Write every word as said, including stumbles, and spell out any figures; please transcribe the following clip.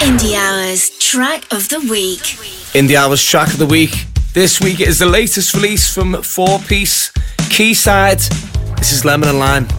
Indie Hours Track of the Week. Indie Hours Track of the Week. This week is the latest release from Four Piece, Quayside. This is Lemon and Lime.